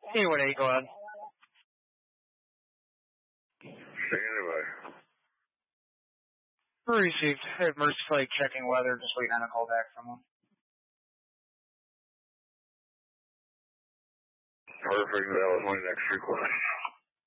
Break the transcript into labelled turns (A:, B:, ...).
A: Hey, what go ahead.
B: Standing by.
A: Received. Mercy Flight checking weather, just waiting on a call back from them.
B: Perfect. That was my next request.